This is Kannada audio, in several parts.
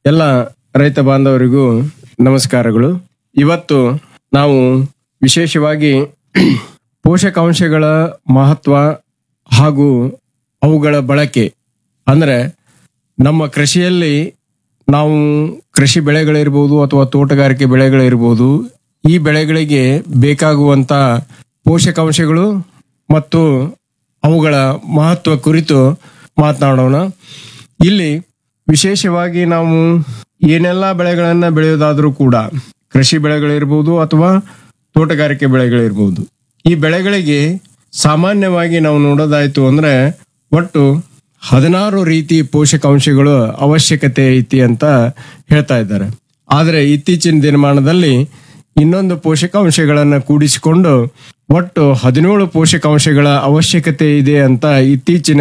ಎಲ್ಲ ರೈತ ಬಾಂಧವರಿಗೂ ನಮಸ್ಕಾರಗಳು. ಇವತ್ತು ನಾವು ವಿಶೇಷವಾಗಿ ಪೋಷಕಾಂಶಗಳ ಮಹತ್ವ ಹಾಗೂ ಅವುಗಳ ಬಳಕೆ ಅಂದ್ರೆ ನಮ್ಮ ಕೃಷಿಯಲ್ಲಿ ನಾವು ಕೃಷಿ ಬೆಳೆಗಳಿರ್ಬೋದು ಅಥವಾ ತೋಟಗಾರಿಕೆ ಬೆಳೆಗಳಿರ್ಬೋದು, ಈ ಬೆಳೆಗಳಿಗೆ ಬೇಕಾಗುವಂತ ಪೋಷಕಾಂಶಗಳು ಮತ್ತು ಅವುಗಳ ಮಹತ್ವ ಕುರಿತು ಮಾತನಾಡೋಣ. ಇಲ್ಲಿ ವಿಶೇಷವಾಗಿ ನಾವು ಏನೆಲ್ಲ ಬೆಳೆಗಳನ್ನ ಬೆಳೆಯೋದಾದ್ರೂ ಕೂಡ ಕೃಷಿ ಬೆಳೆಗಳಿರ್ಬೋದು ಅಥವಾ ತೋಟಗಾರಿಕೆ ಬೆಳೆಗಳಿರ್ಬೋದು, ಈ ಬೆಳೆಗಳಿಗೆ ಸಾಮಾನ್ಯವಾಗಿ ನಾವು ನೋಡೋದಾಯ್ತು ಅಂದ್ರೆ ಒಟ್ಟು 16 ರೀತಿ ಪೋಷಕಾಂಶಗಳು ಅವಶ್ಯಕತೆ ಐತಿ ಅಂತ ಹೇಳ್ತಾ ಇದ್ದಾರೆ. ಆದರೆ ಇತ್ತೀಚಿನ ದಿನಮಾನದಲ್ಲಿ ಇನ್ನೊಂದು ಪೋಷಕಾಂಶಗಳನ್ನ ಕೂಡಿಸಿಕೊಂಡು ಒಟ್ಟು 17 ಪೋಷಕಾಂಶಗಳ ಅವಶ್ಯಕತೆ ಇದೆ ಅಂತ ಇತ್ತೀಚಿನ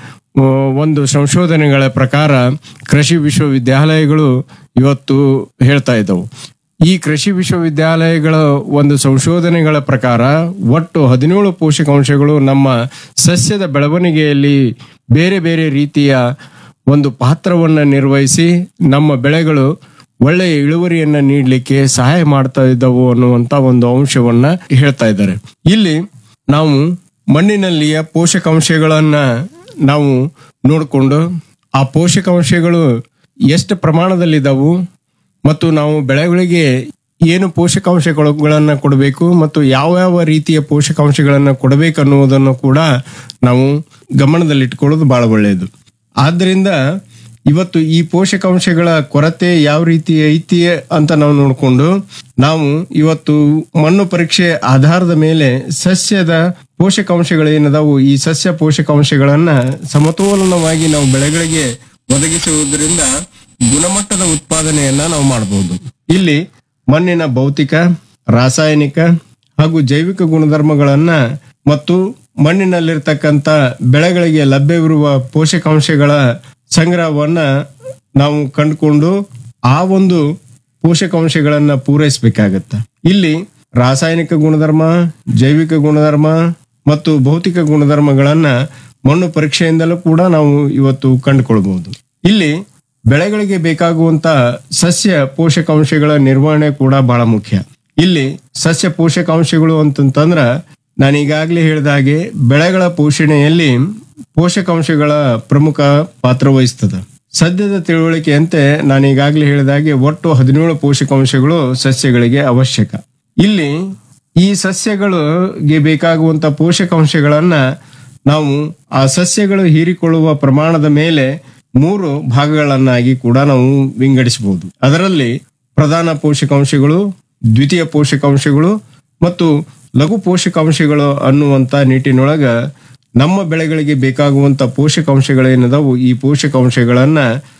ಒಂದು ಸಂಶೋಧನೆಗಳ ಪ್ರಕಾರ ಕೃಷಿ ವಿಶ್ವವಿದ್ಯಾಲಯಗಳು ಇವತ್ತು ಹೇಳ್ತಾ ಇದ್ದವು. ಈ ಕೃಷಿ ವಿಶ್ವವಿದ್ಯಾಲಯಗಳ ಒಂದು ಸಂಶೋಧನೆಗಳ ಪ್ರಕಾರ ಒಟ್ಟು 17 ಪೋಷಕಾಂಶಗಳು ನಮ್ಮ ಸಸ್ಯದ ಬೆಳವಣಿಗೆಯಲ್ಲಿ ಬೇರೆ ಬೇರೆ ರೀತಿಯ ಒಂದು ಪಾತ್ರವನ್ನ ನಿರ್ವಹಿಸಿ ನಮ್ಮ ಬೆಳೆಗಳು ಒಳ್ಳೆಯ ಇಳುವರಿಯನ್ನ ನೀಡಲಿಕ್ಕೆ ಸಹಾಯ ಮಾಡ್ತಾ ಇದ್ದವು ಅನ್ನುವಂತ ಒಂದು ಅಂಶವನ್ನ ಹೇಳ್ತಾ ಇದ್ದಾರೆ. ಇಲ್ಲಿ ನಾವು ಮಣ್ಣಿನಲ್ಲಿಯ ಪೋಷಕಾಂಶಗಳನ್ನ ನಾವು ನೋಡಿಕೊಂಡು ಆ ಪೋಷಕಾಂಶಗಳು ಎಷ್ಟು ಪ್ರಮಾಣದಲ್ಲಿದ್ದಾವು ಮತ್ತು ನಾವು ಬೆಳೆಗಳಿಗೆ ಏನು ಪೋಷಕಾಂಶಗಳನ್ನ ಕೊಡಬೇಕು ಮತ್ತು ಯಾವ ರೀತಿಯ ಪೋಷಕಾಂಶಗಳನ್ನ ಕೊಡಬೇಕು ಅನ್ನುವುದನ್ನು ಕೂಡ ನಾವು ಗಮನದಲ್ಲಿಟ್ಕೊಳ್ಳೋದು ಬಹಳ ಒಳ್ಳೆಯದು. ಆದ್ದರಿಂದ ಇವತ್ತು ಈ ಪೋಷಕಾಂಶಗಳ ಕೊರತೆ ಯಾವ ರೀತಿ ಐತಿ ಅಂತ ನಾವು ನೋಡಿಕೊಂಡು ನಾವು ಇವತ್ತು ಮಣ್ಣು ಪರೀಕ್ಷೆ ಆಧಾರದ ಮೇಲೆ ಸಸ್ಯದ ಪೋಷಕಾಂಶಗಳೇನದಾವು ಈ ಸಸ್ಯ ಪೋಷಕಾಂಶಗಳನ್ನ ಸಮತೋಲನವಾಗಿ ನಾವು ಬೆಳೆಗಳಿಗೆ ಒದಗಿಸುವುದರಿಂದ ಗುಣಮಟ್ಟದ ಉತ್ಪಾದನೆಯನ್ನ ನಾವು ಮಾಡಬಹುದು. ಇಲ್ಲಿ ಮಣ್ಣಿನ ಭೌತಿಕ, ರಾಸಾಯನಿಕ ಹಾಗೂ ಜೈವಿಕ ಗುಣಧರ್ಮಗಳನ್ನ ಮತ್ತು ಮಣ್ಣಿನಲ್ಲಿರ್ತಕ್ಕಂಥ ಬೆಳೆಗಳಿಗೆ ಲಭ್ಯವಿರುವ ಪೋಷಕಾಂಶಗಳ ಸಂಗ್ರಹವನ್ನ ನಾವು ಕಂಡುಕೊಂಡು ಆ ಒಂದು ಪೋಷಕಾಂಶಗಳನ್ನ ಪೂರೈಸಬೇಕಾಗತ್ತ. ಇಲ್ಲಿ ರಾಸಾಯನಿಕ ಗುಣಧರ್ಮ, ಜೈವಿಕ ಗುಣಧರ್ಮ ಮತ್ತು ಭೌತಿಕ ಗುಣಧರ್ಮಗಳನ್ನ ಮಣ್ಣು ಪರೀಕ್ಷೆಯಿಂದಲೂ ಕೂಡ ನಾವು ಇವತ್ತು ಕಂಡುಕೊಳ್ಬಹುದು. ಇಲ್ಲಿ ಬೆಳೆಗಳಿಗೆ ಬೇಕಾಗುವಂತ ಸಸ್ಯ ಪೋಷಕಾಂಶಗಳ ನಿರ್ವಹಣೆ ಕೂಡ ಬಹಳ ಮುಖ್ಯ. ಇಲ್ಲಿ ಸಸ್ಯ ಪೋಷಕಾಂಶಗಳು ಅಂತಂತಂದ್ರ ನಾನು ಈಗಾಗಲೇ ಹೇಳಿದ ಹಾಗೆ ಬೆಳೆಗಳ ಪೋಷಣೆಯಲ್ಲಿ ಪೋಷಕಾಂಶಗಳ ಪ್ರಮುಖ ಪಾತ್ರ ವಹಿಸ್ತದೆ. ಸದ್ಯದ ತಿಳುವಳಿಕೆಯಂತೆ ನಾನು ಈಗಾಗಲೇ ಹೇಳಿದ ಹಾಗೆ ಒಟ್ಟು 17 ಪೋಷಕಾಂಶಗಳು ಸಸ್ಯಗಳಿಗೆ ಅವಶ್ಯಕ. ಇಲ್ಲಿ ಈ ಸಸ್ಯಗಳಿಗೆ ಬೇಕಾಗುವಂತ ಪೋಷಕಾಂಶಗಳನ್ನ ನಾವು ಆ ಸಸ್ಯಗಳು ಹೀರಿಕೊಳ್ಳುವ ಪ್ರಮಾಣದ ಮೇಲೆ 3 ಭಾಗಗಳನ್ನಾಗಿ ಕೂಡ ನಾವು ವಿಂಗಡಿಸಬಹುದು. ಅದರಲ್ಲಿ ಪ್ರಧಾನ ಪೋಷಕಾಂಶಗಳು, ದ್ವಿತೀಯ ಪೋಷಕಾಂಶಗಳು ಮತ್ತು ಲಘು ಪೋಷಕಾಂಶಗಳು ಅನ್ನುವಂತ ನಿಟ್ಟಿನೊಳಗ ನಮ್ಮ ಬೆಳೆಗಳಿಗೆ ಬೇಕಾಗುವಂತ ಪೋಷಕಾಂಶಗಳೇನದಾವು ಈ ಪೋಷಕಾಂಶಗಳನ್ನ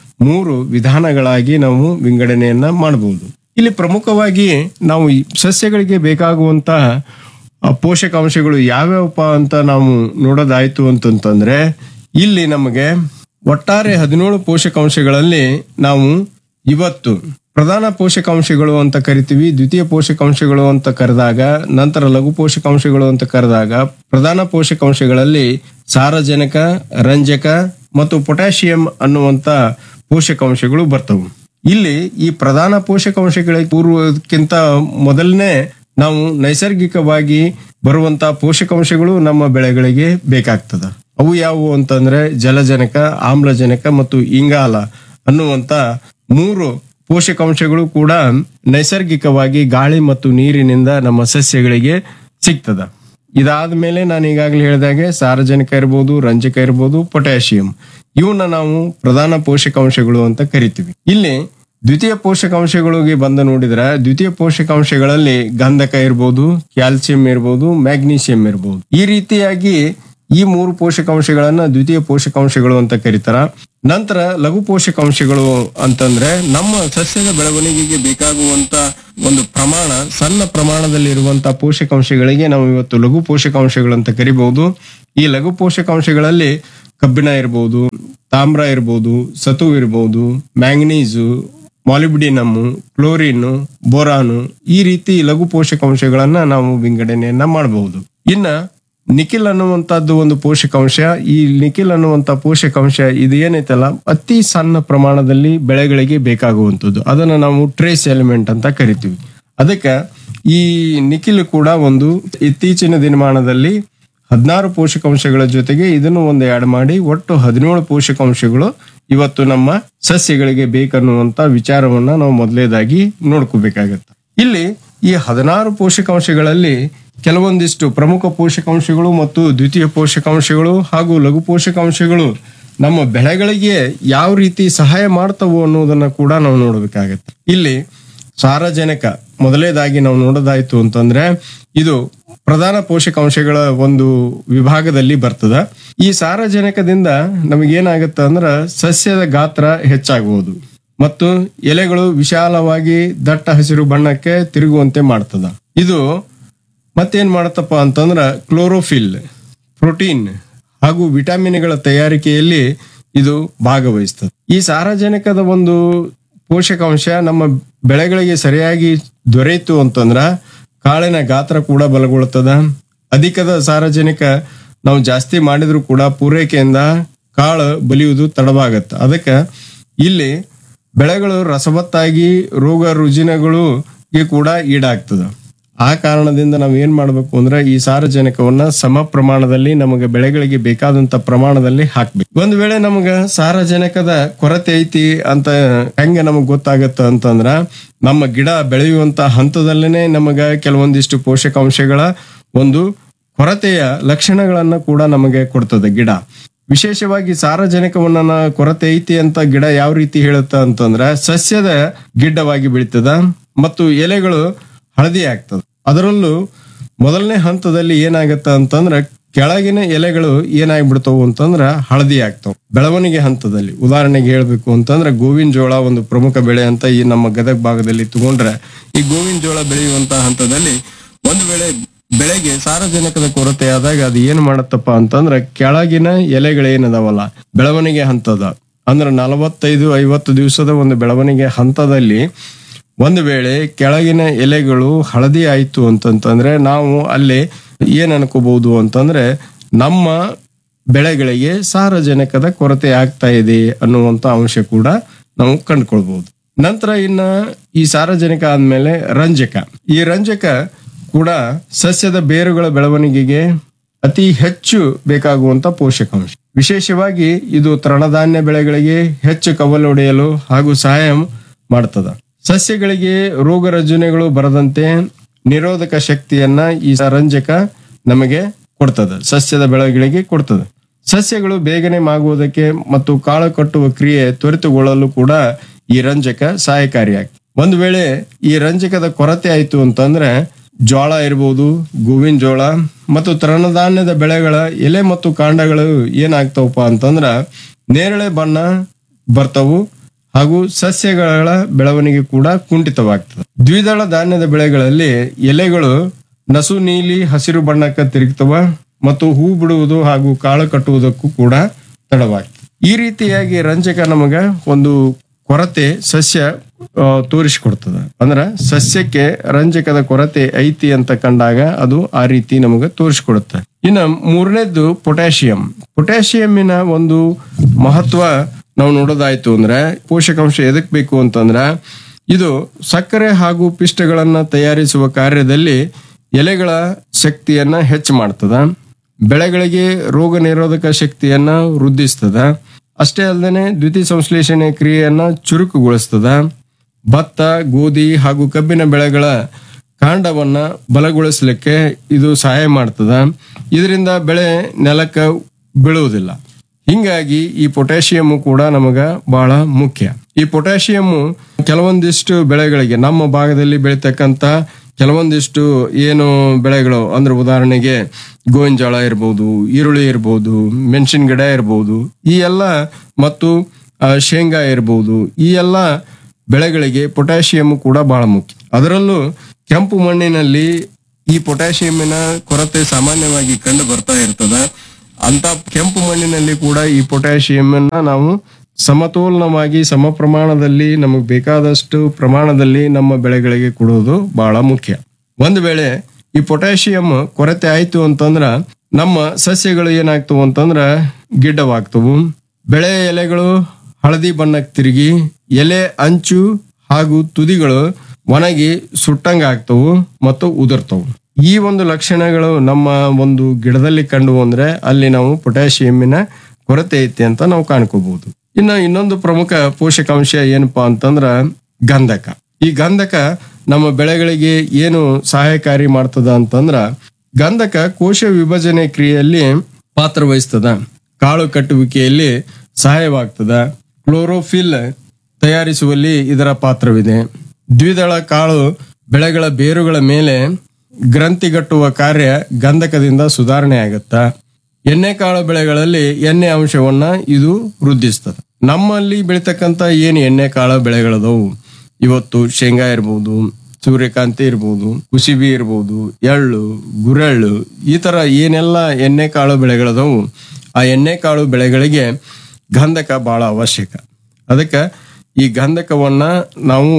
3 ವಿಧಾನಗಳಾಗಿ ನಾವು ವಿಂಗಡಣೆಯನ್ನ ಮಾಡಬಹುದು. ಇಲ್ಲಿ ಪ್ರಮುಖವಾಗಿ ನಾವು ಈ ಸಸ್ಯಗಳಿಗೆ ಬೇಕಾಗುವಂತ ಪೋಷಕಾಂಶಗಳು ಯಾವ್ಯಾವಪ್ಪ ಅಂತ ನಾವು ನೋಡೋದಾಯ್ತು ಅಂತಂತಂದ್ರೆ ಇಲ್ಲಿ ನಮಗೆ ಒಟ್ಟಾರೆ 17 ಪೋಷಕಾಂಶಗಳಲ್ಲಿ ನಾವು ಇವತ್ತು ಪ್ರಧಾನ ಪೋಷಕಾಂಶಗಳು ಅಂತ ಕರಿತೀವಿ, ದ್ವಿತೀಯ ಪೋಷಕಾಂಶಗಳು ಅಂತ ಕರೆದಾಗ, ನಂತರ ಲಘು ಪೋಷಕಾಂಶಗಳು ಅಂತ ಕರೆದಾಗ ಪ್ರಧಾನ ಪೋಷಕಾಂಶಗಳಲ್ಲಿ ಸಾರಜನಕ, ರಂಜಕ ಮತ್ತು ಪೊಟ್ಯಾಷಿಯಂ ಅನ್ನುವಂತ ಪೋಷಕಾಂಶಗಳು ಬರ್ತವೆ. ಇಲ್ಲಿ ಈ ಪ್ರಧಾನ ಪೋಷಕಾಂಶಗಳ ಪೂರ್ವಕ್ಕಿಂತ ಮೊದಲನೇ ನಾವು ನೈಸರ್ಗಿಕವಾಗಿ ಬರುವಂತ ಪೋಷಕಾಂಶಗಳು ನಮ್ಮ ಬೆಳೆಗಳಿಗೆ ಬೇಕಾಗ್ತದ. ಅವು ಯಾವುವು ಅಂತಂದ್ರೆ ಜಲಜನಕ, ಆಮ್ಲಜನಕ ಮತ್ತು ಇಂಗಾಲ ಅನ್ನುವಂತ 3 ಪೋಷಕಾಂಶಗಳು ಕೂಡ ನೈಸರ್ಗಿಕವಾಗಿ ಗಾಳಿ ಮತ್ತು ನೀರಿನಿಂದ ನಮ್ಮ ಸಸ್ಯಗಳಿಗೆ ಸಿಗ್ತದ. ಇದಾದ ಮೇಲೆ ನಾನು ಈಗಾಗಲೇ ಹೇಳಿದಾಗೆ ಸಾರಜನಕ ಇರ್ಬೋದು, ರಂಜಕ ಇರ್ಬೋದು, ಪೊಟ್ಯಾಷಿಯಂ ಇವನ್ನ ನಾವು ಪ್ರಧಾನ ಪೋಷಕಾಂಶಗಳು ಅಂತ ಕರಿತೀವಿ. ಇಲ್ಲಿ ದ್ವಿತೀಯ ಪೋಷಕಾಂಶಗಳಿಗೆ ಬಂದು ನೋಡಿದ್ರೆ ದ್ವಿತೀಯ ಪೋಷಕಾಂಶಗಳಲ್ಲಿ ಗಂಧಕ ಇರ್ಬೋದು, ಕ್ಯಾಲ್ಸಿಯಂ ಇರ್ಬೋದು, ಮ್ಯಾಗ್ನೀಷಿಯಂ ಇರ್ಬೋದು. ಈ ರೀತಿಯಾಗಿ ಈ 3 ಪೋಷಕಾಂಶಗಳನ್ನ ದ್ವಿತೀಯ ಪೋಷಕಾಂಶಗಳು ಅಂತ ಕರೀತಾರ. ನಂತರ ಲಘು ಪೋಷಕಾಂಶಗಳು ಅಂತಂದ್ರೆ ನಮ್ಮ ಸಸ್ಯದ ಬೆಳವಣಿಗೆಗೆ ಬೇಕಾಗುವಂತ ಒಂದು ಪ್ರಮಾಣ, ಸಣ್ಣ ಪ್ರಮಾಣದಲ್ಲಿ ಇರುವಂತಹ ಪೋಷಕಾಂಶಗಳಿಗೆ ನಾವು ಇವತ್ತು ಲಘು ಪೋಷಕಾಂಶಗಳು ಅಂತ ಕರಿಬಹುದು. ಈ ಲಘು ಪೋಷಕಾಂಶಗಳಲ್ಲಿ ಕಬ್ಬಿಣ ಇರ್ಬೋದು, ತಾಮ್ರ ಇರ್ಬೋದು, ಸತು ಇರ್ಬೋದು, ಮ್ಯಾಂಗನೀಸು, ಮಾಲಿಬ್ಡಿನಮ್, ಕ್ಲೋರಿನ್, ಬೋರಾನು ಈ ರೀತಿ ಲಘು ಪೋಷಕಾಂಶಗಳನ್ನ ನಾವು ವಿಂಗಡಣೆಯನ್ನ ಮಾಡಬಹುದು. ಇನ್ನ ನಿಖಿಲ್ ಅನ್ನುವಂಥದ್ದು ಒಂದು ಪೋಷಕಾಂಶ. ಈ ನಿಖಿಲ್ ಅನ್ನುವಂಥ ಪೋಷಕಾಂಶ ಇದು ಏನೈತಲ್ಲ ಅತಿ ಸಣ್ಣ ಪ್ರಮಾಣದಲ್ಲಿ ಬೆಳೆಗಳಿಗೆ ಬೇಕಾಗುವಂಥದ್ದು. ಅದನ್ನ ನಾವು ಟ್ರೇಸ್ ಎಲಿಮೆಂಟ್ ಅಂತ ಕರಿತೀವಿ. ಅದಕ್ಕೆ ಈ ನಿಖಿಲ್ ಕೂಡ ಒಂದು ಇತ್ತೀಚಿನ ದಿನಮಾನದಲ್ಲಿ 16 ಪೋಷಕಾಂಶಗಳ ಜೊತೆಗೆ ಇದನ್ನು ಒಂದು ಆಡ್ ಮಾಡಿ ಒಟ್ಟು 17 ಪೋಷಕಾಂಶಗಳು ಇವತ್ತು ನಮ್ಮ ಸಸ್ಯಗಳಿಗೆ ಬೇಕನ್ನುವಂತ ವಿಚಾರವನ್ನ ನಾವು ಮೊದಲೇದಾಗಿ ನೋಡ್ಕೋಬೇಕಾಗತ್ತೆ. ಇಲ್ಲಿ ಈ 16 ಪೋಷಕಾಂಶಗಳಲ್ಲಿ ಕೆಲವೊಂದಿಷ್ಟು ಪ್ರಮುಖ ಪೋಷಕಾಂಶಗಳು ಮತ್ತು ದ್ವಿತೀಯ ಪೋಷಕಾಂಶಗಳು ಹಾಗೂ ಲಘು ಪೋಷಕಾಂಶಗಳು ನಮ್ಮ ಬೆಳೆಗಳಿಗೆ ಯಾವ ರೀತಿ ಸಹಾಯ ಮಾಡ್ತವೋ ಅನ್ನೋದನ್ನ ಕೂಡ ನಾವು ನೋಡಬೇಕಾಗತ್ತೆ. ಇಲ್ಲಿ ಸಾರಜನಕ ಮೊದಲೇದಾಗಿ ನಾವು ನೋಡೋದಾಯ್ತು ಅಂತಂದ್ರೆ ಇದು ಪ್ರಧಾನ ಪೋಷಕಾಂಶಗಳ ಒಂದು ವಿಭಾಗದಲ್ಲಿ ಬರ್ತದ. ಈ ಸಾರಜನಕದಿಂದ ನಮಗೇನಾಗತ್ತ ಅಂದ್ರ ಸಸ್ಯದ ಗಾತ್ರ ಹೆಚ್ಚಾಗುವುದು ಮತ್ತು ಎಲೆಗಳು ವಿಶಾಲವಾಗಿ ದಟ್ಟ ಹಸಿರು ಬಣ್ಣಕ್ಕೆ ತಿರುಗುವಂತೆ ಮಾಡ್ತದ. ಇದು ಮತ್ತೇನ್ ಮಾಡತ್ತಪ್ಪ ಅಂತಂದ್ರ ಕ್ಲೋರೋಫಿಲ್, ಪ್ರೋಟೀನ್ ಹಾಗೂ ವಿಟಮಿನ್ಗಳ ತಯಾರಿಕೆಯಲ್ಲಿ ಇದು ಭಾಗವಹಿಸ್ತದೆ. ಈ ಸಾರಜನಕದ ಒಂದು ಪೋಷಕಾಂಶ ನಮ್ಮ ಬೆಳೆಗಳಿಗೆ ಸರಿಯಾಗಿ ದೊರೆಯಿತು ಅಂತಂದ್ರ ಕಾಳಿನ ಗಾತ್ರ ಕೂಡ ಬಲಗೊಳ್ಳುತ್ತದ. ಅಧಿಕದ ಸಾರಜನಕ ನಾವು ಜಾಸ್ತಿ ಮಾಡಿದ್ರು ಕೂಡ ಪೂರೈಕೆಯಿಂದ ಕಾಳು ಬಲಿಯುವುದು ತಡವಾಗತ್ತ. ಅದಕ್ಕೆ ಇಲ್ಲಿ ಬೆಳೆಗಳು ರಸವತ್ತಾಗಿ ರೋಗ ರುಜಿನಗಳಿಗೆ ಕೂಡ ಈಡಾಗ್ತದ. ಆ ಕಾರಣದಿಂದ ನಾವು ಏನ್ ಮಾಡ್ಬೇಕು ಅಂದ್ರೆ ಈ ಸಾರಜನಕವನ್ನ ಸಮ ಪ್ರಮಾಣದಲ್ಲಿ ನಮಗೆ ಬೆಳೆಗಳಿಗೆ ಬೇಕಾದಂತ ಪ್ರಮಾಣದಲ್ಲಿ ಹಾಕ್ಬೇಕು. ಒಂದ್ ವೇಳೆ ನಮಗ ಸಾರಜನಕದ ಕೊರತೆ ಐತಿ ಅಂತ ಹೆಂಗ ನಮಗ್ ಗೊತ್ತಾಗತ್ತ ಅಂತಂದ್ರ ನಮ್ಮ ಗಿಡ ಬೆಳೆಯುವಂತ ಹಂತದಲ್ಲೇನೆ ನಮಗ ಕೆಲವೊಂದಿಷ್ಟು ಪೋಷಕಾಂಶಗಳ ಒಂದು ಕೊರತೆಯ ಲಕ್ಷಣಗಳನ್ನ ಕೂಡ ನಮಗೆ ಕೊಡ್ತದೆ ಗಿಡ. ವಿಶೇಷವಾಗಿ ಸಾರಜನಕವನ್ನ ಕೊರತೆ ಐತಿ ಅಂತ ಗಿಡ ಯಾವ ರೀತಿ ಹೇಳುತ್ತ ಅಂತಂದ್ರ ಸಸ್ಯದ ಗಿಡ್ಡವಾಗಿ ಬೆಳೀತದ ಮತ್ತು ಎಲೆಗಳು ಹಳದಿ ಆಗ್ತದ. ಅದರಲ್ಲೂ ಮೊದಲನೇ ಹಂತದಲ್ಲಿ ಏನಾಗತ್ತ ಅಂತಂದ್ರ ಕೆಳಗಿನ ಎಲೆಗಳು ಏನಾಗ್ಬಿಡ್ತಾವು ಅಂತಂದ್ರ ಹಳದಿ ಆಗ್ತಾವ ಬೆಳವಣಿಗೆ ಹಂತದಲ್ಲಿ. ಉದಾಹರಣೆಗೆ ಹೇಳ್ಬೇಕು ಅಂತಂದ್ರ ಗೋವಿನ ಜೋಳ ಒಂದು ಪ್ರಮುಖ ಬೆಳೆ ಅಂತ ಈ ನಮ್ಮ ಗದಗ ಭಾಗದಲ್ಲಿ ತಗೊಂಡ್ರೆ, ಈ ಗೋವಿನ ಜೋಳ ಬೆಳೆಯುವಂತ ಹಂತದಲ್ಲಿ ಒಂದು ವೇಳೆ ಬೆಳೆಗೆ ಸಾರಜನಕದ ಕೊರತೆ ಆದಾಗ ಅದು ಏನ್ ಮಾಡತ್ತಪ್ಪ ಅಂತಂದ್ರ ಕೆಳಗಿನ ಎಲೆಗಳೇನದಾವಲ್ಲ ಬೆಳವಣಿಗೆ ಹಂತದ ಅಂದ್ರ 45-50 ದಿವಸದ ಒಂದು ಬೆಳವಣಿಗೆ ಹಂತದಲ್ಲಿ ಒಂದು ವೇಳೆ ಕೆಳಗಿನ ಎಲೆಗಳು ಹಳದಿ ಆಯ್ತು ಅಂತಂತಂದ್ರೆ ನಾವು ಅಲ್ಲಿ ಏನ್ ಅನ್ಕೋಬಹುದು ಅಂತಂದ್ರೆ ನಮ್ಮ ಬೆಳೆಗಳಿಗೆ ಸಾರಜನಕದ ಕೊರತೆ ಆಗ್ತಾ ಇದೆ ಅನ್ನುವಂತ ಅಂಶ ಕೂಡ ನಾವು ಕಂಡುಕೊಳ್ಬಹುದು. ನಂತರ ಇನ್ನ ಈ ಸಾರಜನಕ ಆದ್ಮೇಲೆ ರಂಜಕ. ಈ ರಂಜಕ ಕೂಡ ಸಸ್ಯದ ಬೇರುಗಳ ಬೆಳವಣಿಗೆಗೆ ಅತಿ ಹೆಚ್ಚು ಬೇಕಾಗುವಂತ ಪೋಷಕಾಂಶ. ವಿಶೇಷವಾಗಿ ಇದು ತೃಣಧಾನ್ಯ ಬೆಳೆಗಳಿಗೆ ಹೆಚ್ಚು ಕವಲೊಡೆಯಲು ಹಾಗೂ ಸಹಾಯ ಮಾಡ್ತದ. ಸಸ್ಯಗಳಿಗೆ ರೋಗ ರುಜಿನಗಳು ಬರದಂತೆ ನಿರೋಧಕ ಶಕ್ತಿಯನ್ನ ಈ ರಂಜಕ ನಮಗೆ ಕೊಡ್ತದೆ, ಸಸ್ಯದ ಬೆಳೆಗಳಿಗೆ ಕೊಡ್ತದೆ. ಸಸ್ಯಗಳು ಬೇಗನೆ ಮಾಗುವುದಕ್ಕೆ ಮತ್ತು ಕಾಳು ಕಟ್ಟುವ ಕ್ರಿಯೆ ತ್ವರಿತಗೊಳ್ಳಲು ಕೂಡ ಈ ರಂಜಕ ಸಹಾಯಕಾರಿಯಾಗ್ತದೆ. ಒಂದು ವೇಳೆ ಈ ರಂಜಕದ ಕೊರತೆ ಆಯ್ತು ಅಂತಂದ್ರೆ ಜೋಳ ಇರ್ಬೋದು, ಗೋವಿನ ಜೋಳ ಮತ್ತು ತೃಣಧಾನ್ಯದ ಬೆಳೆಗಳ ಎಲೆ ಮತ್ತು ಕಾಂಡಗಳು ಏನಾಗ್ತಾವಪ್ಪ ಅಂತಂದ್ರ ನೇರಳೆ ಬಣ್ಣ ಬರ್ತವು ಹಾಗೂ ಸಸ್ಯಗಳ ಬೆಳವಣಿಗೆ ಕೂಡ ಕುಂಠಿತವಾಗ್ತದೆ. ದ್ವಿದಳ ಧಾನ್ಯದ ಬೆಳೆಗಳಲ್ಲಿ ಎಲೆಗಳು ನಸು ನೀಲಿ ಹಸಿರು ಬಣ್ಣಕ್ಕೆ ತಿರುಗ್ತವ ಮತ್ತು ಹೂ ಬಿಡುವುದು ಹಾಗೂ ಕಾಳು ಕಟ್ಟುವುದಕ್ಕೂ ಕೂಡ ತಡವಾಗ್ತದೆ. ಈ ರೀತಿಯಾಗಿ ರಂಜಕ ನಮಗ ಒಂದು ಕೊರತೆ ಸಸ್ಯ ತೋರಿಸಿಕೊಡ್ತದ. ಅಂದ್ರ ಸಸ್ಯಕ್ಕೆ ರಂಜಕದ ಕೊರತೆ ಐತಿ ಅಂತ ಕಂಡಾಗ ಅದು ಆ ರೀತಿ ನಮಗ ತೋರಿಸಿಕೊಡುತ್ತೆ. ಇನ್ನು ಮೂರನೇದ್ದು ಪೊಟ್ಯಾಷಿಯಂ. ಪೊಟ್ಯಾಷಿಯಂನ ಒಂದು ಮಹತ್ವ ನಾವು ನೋಡೋದಾಯ್ತು ಅಂದ್ರೆ ಪೋಷಕಾಂಶ ಎದಕ್ ಬೇಕು ಅಂತಂದ್ರ ಇದು ಸಕ್ಕರೆ ಹಾಗೂ ಪಿಷ್ಟಗಳನ್ನ ತಯಾರಿಸುವ ಕಾರ್ಯದಲ್ಲಿ ಎಲೆಗಳ ಶಕ್ತಿಯನ್ನ ಹೆಚ್ಚು ಮಾಡ್ತದ. ಬೆಳೆಗಳಿಗೆ ರೋಗ ನಿರೋಧಕ ಶಕ್ತಿಯನ್ನ ವೃದ್ಧಿಸ್ತದ. ಅಷ್ಟೇ ಅಲ್ಲದೆ ದ್ವಿತೀಯ ಸಂಶ್ಲೇಷಣೆ ಕ್ರಿಯೆಯನ್ನ ಚುರುಕುಗೊಳಿಸ್ತದ. ಭತ್ತ, ಗೋಧಿ ಹಾಗೂ ಕಬ್ಬಿನ ಬೆಳೆಗಳ ಕಾಂಡವನ್ನ ಬಲಗೊಳಿಸಲಿಕ್ಕೆ ಇದು ಸಹಾಯ ಮಾಡ್ತದ. ಇದರಿಂದ ಬೆಳೆ ನೆಲಕ್ಕೆ ಬೀಳುವುದಿಲ್ಲ. ಹಿಂಗಾಗಿ ಈ ಪೊಟ್ಯಾಷಿಯಂ ಕೂಡ ನಮಗ ಬಹಳ ಮುಖ್ಯ. ಈ ಪೊಟ್ಯಾಷಿಯಂ ಕೆಲವೊಂದಿಷ್ಟು ಬೆಳೆಗಳಿಗೆ ನಮ್ಮ ಭಾಗದಲ್ಲಿ ಬೆಳಿತಕ್ಕಂತ ಕೆಲವೊಂದಿಷ್ಟು ಏನು ಬೆಳೆಗಳು ಅಂದ್ರೆ ಉದಾಹರಣೆಗೆ ಗೋವಿನ ಜೋಳ ಇರ್ಬೋದು, ಈರುಳ್ಳಿ ಇರ್ಬೋದು, ಮೆಣಸಿನ ಗಿಡ ಇರ್ಬೋದು, ಈ ಎಲ್ಲ ಮತ್ತು ಶೇಂಗಾ ಇರ್ಬೋದು, ಈ ಎಲ್ಲ ಬೆಳೆಗಳಿಗೆ ಪೊಟ್ಯಾಷಿಯಂ ಕೂಡ ಬಹಳ ಮುಖ್ಯ. ಅದರಲ್ಲೂ ಕೆಂಪು ಮಣ್ಣಿನಲ್ಲಿ ಈ ಪೊಟ್ಯಾಷಿಯಂನ ಕೊರತೆ ಸಾಮಾನ್ಯವಾಗಿ ಕಂಡು ಬರ್ತಾ ಇರ್ತದ. ಅಂತ ಕೆಂಪು ಮಣ್ಣಿನಲ್ಲಿ ಕೂಡ ಈ ಪೊಟ್ಯಾಷಿಯಂ ನಾವು ಸಮತೋಲನವಾಗಿ ಸಮ ಪ್ರಮಾಣದಲ್ಲಿ ನಮಗೆ ಬೇಕಾದಷ್ಟು ಪ್ರಮಾಣದಲ್ಲಿ ನಮ್ಮ ಬೆಳೆಗಳಿಗೆ ಕೊಡುವುದು ಬಹಳ ಮುಖ್ಯ. ಒಂದು ವೇಳೆ ಈ ಪೊಟ್ಯಾಷಿಯಂ ಕೊರತೆ ಆಯ್ತು ಅಂತಂದ್ರ ನಮ್ಮ ಸಸ್ಯಗಳು ಏನಾಗ್ತವು ಅಂತಂದ್ರ ಗಿಡ್ಡವಾಗ್ತವು. ಬೆಳೆ ಎಲೆಗಳು ಹಳದಿ ಬಣ್ಣಕ್ಕೆ ತಿರುಗಿ ಎಲೆ ಅಂಚು ಹಾಗೂ ತುದಿಗಳು ಒಣಗಿ ಸುಟ್ಟಂಗ ಆಗ್ತವು ಮತ್ತು ಉದುರ್ತವು. ಈ ಒಂದು ಲಕ್ಷಣಗಳು ನಮ್ಮ ಒಂದು ಗಿಡದಲ್ಲಿ ಕಂಡು ಅಂದ್ರೆ ಅಲ್ಲಿ ನಾವು ಪೊಟ್ಯಾಷಿಯಂನ ಕೊರತೆ ಐತಿ ಅಂತ ನಾವು ಕಾಣ್ಕೋಬಹುದು. ಇನ್ನೊಂದು ಪ್ರಮುಖ ಪೋಷಕಾಂಶ ಏನಪ್ಪಾ ಅಂತಂದ್ರ ಗಂಧಕ. ಈ ಗಂಧಕ ನಮ್ಮ ಬೆಳೆಗಳಿಗೆ ಏನು ಸಹಾಯಕಾರಿ ಮಾಡ್ತದ ಅಂತಂದ್ರ ಗಂಧಕ ಕೋಶ ವಿಭಜನೆ ಕ್ರಿಯೆಯಲ್ಲಿ ಪಾತ್ರ ವಹಿಸ್ತದ, ಕಾಳು ಕಟ್ಟುವಿಕೆಯಲ್ಲಿ ಸಹಾಯವಾಗ್ತದ, ಕ್ಲೋರೋಫಿಲ್ ತಯಾರಿಸುವಲ್ಲಿ ಇದರ ಪಾತ್ರವಿದೆ. ದ್ವಿದಳ ಕಾಳು ಬೆಳೆಗಳ ಬೇರುಗಳ ಮೇಲೆ ಗ್ರಂಥಿಗಟ್ಟುವ ಕಾರ್ಯ ಗಂಧಕದಿಂದ ಸುಧಾರಣೆ ಆಗತ್ತ. ಎಣ್ಣೆಕಾಳು ಬೆಳೆಗಳಲ್ಲಿ ಎಣ್ಣೆ ಅಂಶವನ್ನ ಇದು ವೃದ್ಧಿಸ್ತದೆ. ನಮ್ಮಲ್ಲಿ ಬೆಳಿತಕ್ಕಂತ ಏನು ಎಣ್ಣೆಕಾಳು ಬೆಳೆಗಳದವು ಇವತ್ತು ಶೇಂಗಾ ಇರ್ಬೋದು, ಸೂರ್ಯಕಾಂತಿ ಇರ್ಬೋದು, ಕುಸಿಬಿ ಇರ್ಬೋದು, ಎಳ್ಳು, ಗುರೆಳ್ಳು, ಈ ತರ ಏನೆಲ್ಲ ಎಣ್ಣೆಕಾಳು ಬೆಳೆಗಳದವು ಆ ಎಣ್ಣೆಕಾಳು ಬೆಳೆಗಳಿಗೆ ಗಂಧಕ ಬಹಳ ಅವಶ್ಯಕ. ಅದಕ್ಕೆ ಈ ಗಂಧಕವನ್ನ ನಾವು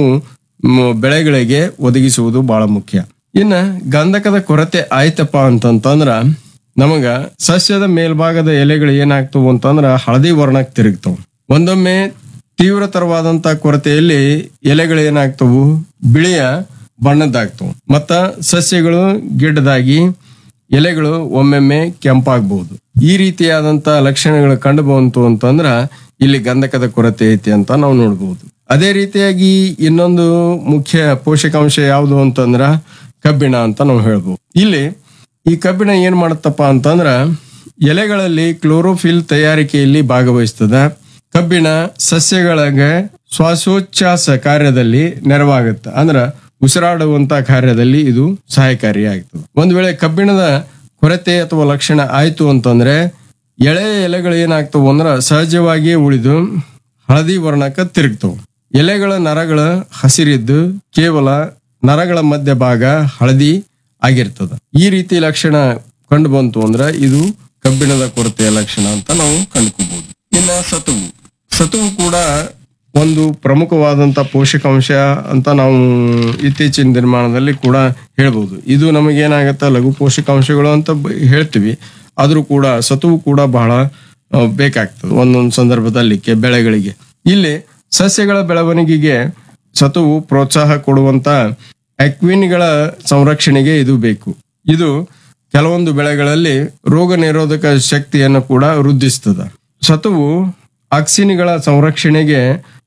ಬೆಳೆಗಳಿಗೆ ಒದಗಿಸುವುದು ಬಹಳ ಮುಖ್ಯ. ಇನ್ನ ಗಂಧಕದ ಕೊರತೆ ಆಯ್ತಪ್ಪ ಅಂತಂದ್ರ ನಮಗ ಸಸ್ಯದ ಮೇಲ್ಭಾಗದ ಎಲೆಗಳು ಏನಾಗ್ತವು ಅಂತಂದ್ರ ಹಳದಿ ವರ್ಣಕ್ಕೆ ತಿರುಗ್ತವು. ಒಂದೊಮ್ಮೆ ತೀವ್ರತರವಾದಂತ ಕೊರತೆಯಲ್ಲಿ ಎಲೆಗಳು ಏನಾಗ್ತವು ಬಿಳಿಯ ಬಣ್ಣದ್ದಾಗ್ತವು. ಮತ್ತ ಸಸ್ಯಗಳು ಗಿಡ್ಡದಾಗಿ ಎಲೆಗಳು ಒಮ್ಮೆಮ್ಮೆ ಕೆಂಪಾಗಬಹುದು. ಈ ರೀತಿಯಾದಂತ ಲಕ್ಷಣಗಳು ಕಂಡು ಬಂತು ಅಂತಂದ್ರ ಇಲ್ಲಿ ಗಂಧಕದ ಕೊರತೆ ಐತಿ ಅಂತ ನಾವು ನೋಡ್ಬೋದು. ಅದೇ ರೀತಿಯಾಗಿ ಇನ್ನೊಂದು ಮುಖ್ಯ ಪೋಷಕಾಂಶ ಯಾವುದು ಅಂತಂದ್ರ ಕಬ್ಬಿಣ ಅಂತ ನಾವು ಹೇಳ್ಬೋದು. ಇಲ್ಲಿ ಈ ಕಬ್ಬಿಣ ಏನ್ ಮಾಡುತ್ತಪ್ಪ ಅಂತಂದ್ರ ಎಲೆಗಳಲ್ಲಿ ಕ್ಲೋರೋಫಿಲ್ ತಯಾರಿಕೆಯಲ್ಲಿ ಭಾಗವಹಿಸ್ತದ. ಕಬ್ಬಿಣ ಸಸ್ಯಗಳಿಗೆ ಶ್ವಾಸೋಚ್ಛ್ವಾಸ ಕಾರ್ಯದಲ್ಲಿ ನೆರವಾಗುತ್ತೆ. ಅಂದ್ರ ಉಸಿರಾಡುವಂತ ಕಾರ್ಯದಲ್ಲಿ ಇದು ಸಹಾಯಕಾರಿಯಾಗ್ತದೆ. ಒಂದ್ ವೇಳೆ ಕಬ್ಬಿಣದ ಕೊರತೆ ಅಥವಾ ಲಕ್ಷಣ ಆಯ್ತು ಅಂತಂದ್ರೆ ಎಳೆ ಎಲೆಗಳು ಏನಾಗ್ತವು ಅಂದ್ರ ಸಹಜವಾಗಿಯೇ ಉಳಿದು ಹಳದಿ ವರ್ಣಕ್ಕೆ ತಿರುಗ್ತವು. ಎಲೆಗಳ ನರಗಳ ಹಸಿರಿದ್ದು ಕೇವಲ ನರಗಳ ಮಧ್ಯ ಭಾಗ ಹಳದಿ ಆಗಿರ್ತದ. ಈ ರೀತಿ ಲಕ್ಷಣ ಕಂಡು ಬಂತು ಅಂದ್ರ ಇದು ಕಬ್ಬಿಣದ ಕೊರತೆಯ ಲಕ್ಷಣ ಅಂತ ನಾವು ಕಂಡುಕೋಬಹುದು. ಇನ್ನ ಸತುವು ಕೂಡ ಒಂದು ಪ್ರಮುಖವಾದಂತ ಪೋಷಕಾಂಶ ಅಂತ ನಾವು ಇತ್ತೀಚಿನ ದಿನಮಾನದಲ್ಲಿ ಕೂಡ ಹೇಳ್ಬೋದು. ಇದು ನಮಗೇನಾಗತ್ತ ಲಘು ಪೋಷಕಾಂಶಗಳು ಅಂತ ಹೇಳ್ತೀವಿ. ಆದ್ರೂ ಕೂಡ ಸತುವು ಕೂಡ ಬಹಳ ಬೇಕಾಗ್ತದೆ ಒಂದೊಂದು ಸಂದರ್ಭದಲ್ಲಿ ಬೆಳೆಗಳಿಗೆ. ಇಲ್ಲಿ ಸಸ್ಯಗಳ ಬೆಳವಣಿಗೆಗೆ ಸತುವು ಪ್ರೋತ್ಸಾಹ ಕೊಡುವಂತ ಅಕ್ವಿನ್ಗಳ ಸಂರಕ್ಷಣೆಗೆ ಇದು ಬೇಕು. ಇದು ಕೆಲವೊಂದು ಬೆಳೆಗಳಲ್ಲಿ ರೋಗ ನಿರೋಧಕ ಶಕ್ತಿಯನ್ನು ಕೂಡ ವೃದ್ಧಿಸ್ತದ. ಸತುವು ಆಕ್ಸಿನ್ಗಳ ಸಂರಕ್ಷಣೆಗೆ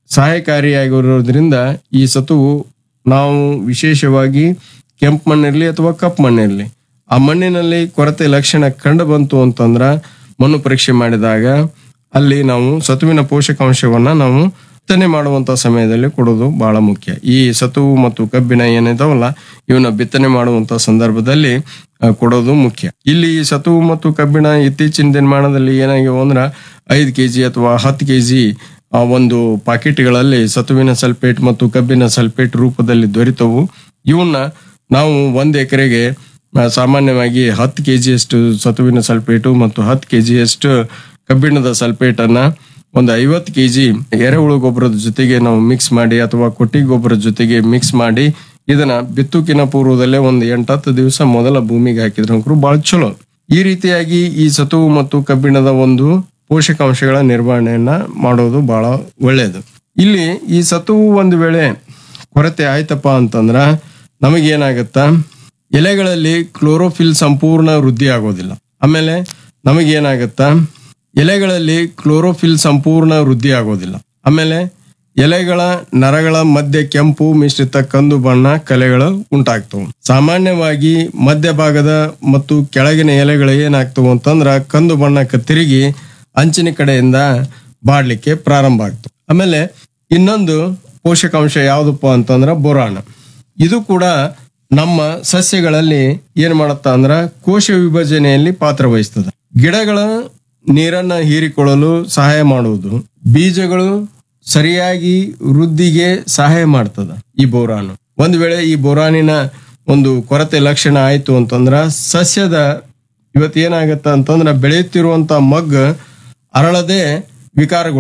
ಸಹಾಯಕಾರಿಯಾಗಿರೋದ್ರಿಂದ ಈ ಸತುವು ನಾವು ವಿಶೇಷವಾಗಿ ಕೆಂಪು ಮಣ್ಣಿರ್ಲಿ ಅಥವಾ ಕಪ್ಪು ಮಣ್ಣಿರ್ಲಿ ಆ ಮಣ್ಣಿನಲ್ಲಿ ಕೊರತೆ ಲಕ್ಷಣ ಕಂಡು ಬಂತು ಅಂತಂದ್ರ ಮಣ್ಣು ಪರೀಕ್ಷೆ ಮಾಡಿದಾಗ ಅಲ್ಲಿ ನಾವು ಸತುವಿನ ಪೋಷಕಾಂಶವನ್ನ ನಾವು ಬಿತ್ತನೆ ಮಾಡುವಂತ ಸಮಯದಲ್ಲಿ ಕೊಡೋದು ಬಹಳ ಮುಖ್ಯ. ಈ ಸತುವು ಮತ್ತು ಕಬ್ಬಿಣ ಏನಿದಾವಲ್ಲ ಇವನ್ನ ಬಿತ್ತನೆ ಮಾಡುವಂತ ಸಂದರ್ಭದಲ್ಲಿ ಕೊಡೋದು ಮುಖ್ಯ. ಇಲ್ಲಿ ಈ ಸತುವು ಮತ್ತು ಕಬ್ಬಿಣ ಇತ್ತೀಚಿನ ದಿನಮಾನದಲ್ಲಿ ಏನಾಗಿವೆ ಅಂದ್ರ 5 kg ಅಥವಾ 10 kg ಒಂದು ಪಾಕೆಟ್ಗಳಲ್ಲಿ ಸತುವಿನ ಸಲ್ಫೇಟ್ ಮತ್ತು ಕಬ್ಬಿಣ ಸಲ್ಫೇಟ್ ರೂಪದಲ್ಲಿ ದೊರೆತವು. ಇವನ್ನ ನಾವು 1 ಎಕರೆಗೆ ಸಾಮಾನ್ಯವಾಗಿ 10 kg ಅಷ್ಟು ಸತುವಿನ ಸಲ್ಫೇಟು ಮತ್ತು 10 kg ಅಷ್ಟು ಕಬ್ಬಿಣದ ಸಲ್ಫೇಟ್ ಅನ್ನ ಒಂದು 50 kg ಎರೆಹುಳು ಗೊಬ್ಬರದ ಜೊತೆಗೆ ನಾವು ಮಿಕ್ಸ್ ಮಾಡಿ ಅಥವಾ ಕೊಟ್ಟಿಗೆ ಗೊಬ್ಬರದ ಜೊತೆಗೆ ಮಿಕ್ಸ್ ಮಾಡಿ ಇದನ್ನ ಬಿತ್ತುಕಿನ ಪೂರ್ವದಲ್ಲೇ ಒಂದು 8-10 ದಿವಸ ಮೊದಲ ಭೂಮಿಗೆ ಹಾಕಿದ್ರು ಬಹಳ ಚಲೋ. ಈ ರೀತಿಯಾಗಿ ಈ ಸತುವು ಮತ್ತು ಕಬ್ಬಿಣದ ಒಂದು ಪೋಷಕಾಂಶಗಳ ನಿರ್ವಹಣೆಯನ್ನ ಮಾಡೋದು ಬಹಳ ಒಳ್ಳೆಯದು. ಇಲ್ಲಿ ಈ ಸತುವು ಒಂದು ವೇಳೆ ಕೊರತೆ ಆಯ್ತಪ್ಪ ಅಂತಂದ್ರ ನಮಗೇನಾಗತ್ತ ಎಲೆಗಳಲ್ಲಿ ಕ್ಲೋರೋಫಿಲ್ ಸಂಪೂರ್ಣ ವೃದ್ಧಿ ಆಗೋದಿಲ್ಲ. ಆಮೇಲೆ ನಮಗೇನಾಗತ್ತ ಎಲೆಗಳಲ್ಲಿ ಕ್ಲೋರೋಫಿಲ್ ಸಂಪೂರ್ಣ ವೃದ್ಧಿ ಆಗೋದಿಲ್ಲ. ಆಮೇಲೆ ಎಲೆಗಳ ನರಗಳ ಮಧ್ಯೆ ಕೆಂಪು ಮಿಶ್ರಿತ ಕಂದು ಬಣ್ಣ ಕಲೆಗಳು ಉಂಟಾಗ್ತವು. ಸಾಮಾನ್ಯವಾಗಿ ಮಧ್ಯಭಾಗದ ಮತ್ತು ಕೆಳಗಿನ ಎಲೆಗಳು ಏನಾಗ್ತವು ಅಂತಂದ್ರ ಕಂದು ಬಣ್ಣಕ್ಕೆ ತಿರುಗಿ ಅಂಚಿನ ಕಡೆಯಿಂದ ಬಾಡ್ಲಿಕ್ಕೆ ಪ್ರಾರಂಭ ಆಗ್ತವೆ. ಆಮೇಲೆ ಇನ್ನೊಂದು ಪೋಷಕಾಂಶ ಯಾವ್ದಪ್ಪ ಅಂತಂದ್ರ ಬೋರಾನ್. ಇದು ಕೂಡ ನಮ್ಮ ಸಸ್ಯಗಳಲ್ಲಿ ಏನ್ ಮಾಡತ್ತ ಅಂದ್ರ ಕೋಶ ವಿಭಜನೆಯಲ್ಲಿ ಪಾತ್ರ ವಹಿಸ್ತದ. ಗಿಡಗಳ ನೀರನ್ನ ಹೀರಿಕೊಳ್ಳಲು ಸಹಾಯ ಮಾಡುವುದು, ಬೀಜಗಳು ಸರಿಯಾಗಿ ವೃದ್ಧಿಗೆ ಸಹಾಯ ಮಾಡ್ತದ ಈ ಬೋರಾನ್. ಒಂದ್ ವೇಳೆ ಈ ಬೋರಾನಿನ ಒಂದು ಕೊರತೆ ಲಕ್ಷಣ ಆಯ್ತು ಅಂತಂದ್ರ ಸಸ್ಯದ ಇವತ್ತು ಏನಾಗತ್ತ ಅಂತಂದ್ರ ಬೆಳೆಯುತ್ತಿರುವಂತ ಮಗ್ಗ ಅರಳದೆ ವಿಕಾರಗಳು